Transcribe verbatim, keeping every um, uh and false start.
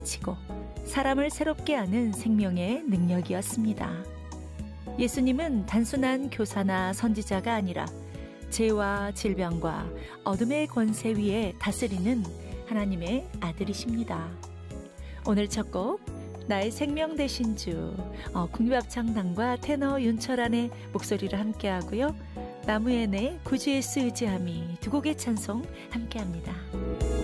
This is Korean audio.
치고 사람을 새롭게 하는 생명의 능력이었습니다. 예수님은 단순한 교사나 선지자가 아니라 죄와 질병과 어둠의 권세 위에 다스리는 하나님의 아들이십니다. 오늘 첫 곡 나의 생명 되신 주, 어, 국립합창단과 테너 윤철안의 목소리를 함께하고요. 나무엔의 구주 예수 의지함이 두 곡의 찬송 함께합니다.